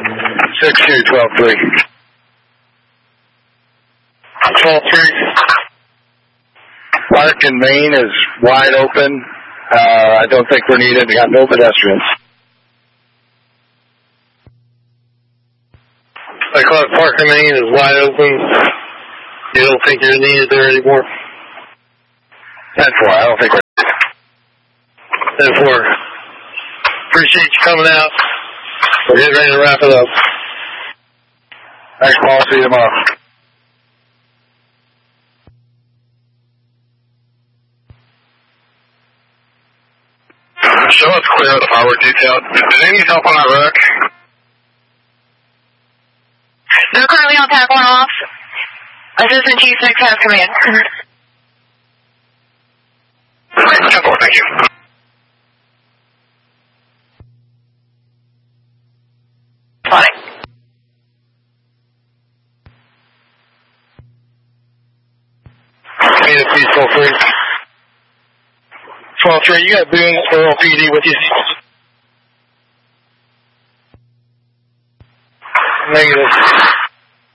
6-2-12-3. 12-3. Park in Main is wide open. I don't think we're needed. We got no pedestrians. I call it Park in Main is wide open. You don't think you're needed there anymore? 10-4. I don't think we're 10-4. Appreciate you coming out. We're getting ready to wrap it up. Thanks, Paul. See you tomorrow. Show us clear of the firework detail. Did they need help on that wreck? They're currently on tack 1 off. Assistant Chief 6 has command. 10-4, thank you. Spotting. Command please 12-3. 12-3, you got Boone for PD with you. Negative.